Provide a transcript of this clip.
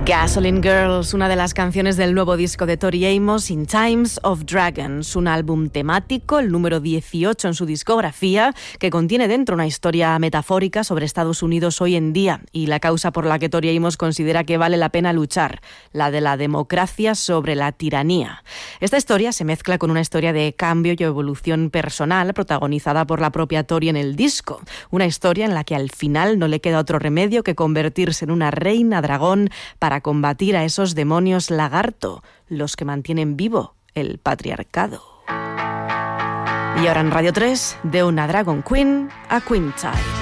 Gasoline Girls, una de las canciones del nuevo disco de Tori Amos, In Times of Dragons, un álbum temático, el número 18 en su discografía, que contiene dentro una historia metafórica sobre Estados Unidos hoy en día y la causa por la que Tori Amos considera que vale la pena luchar, la de la democracia sobre la tiranía. Esta historia se mezcla con una historia de cambio y evolución personal protagonizada por la propia Tori en el disco, una historia en la que al final no le queda otro remedio que convertirse en una reina dragón para combatir a esos demonios lagarto, los que mantienen vivo el patriarcado. Y ahora en Radio 3, de una Dragon Queen a Queen Child.